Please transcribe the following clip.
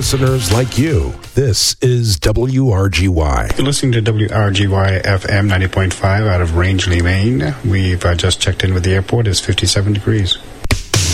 listeners like you. This is WRGY. You're listening to WRGY FM 90.5 out of Rangeley, Maine. We've just checked in with the airport. It's 57 degrees.